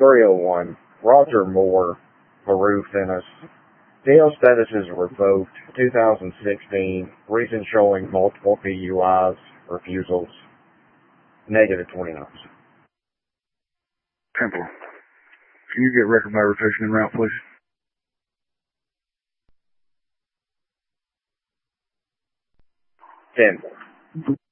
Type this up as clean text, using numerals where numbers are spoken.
301. Roger Moore, Peru, Finis. DL status is revoked. 2016. Reason showing multiple PUIs. Refusals. Negative 29%. Temple. Can you get record by rotation and route, please? 10.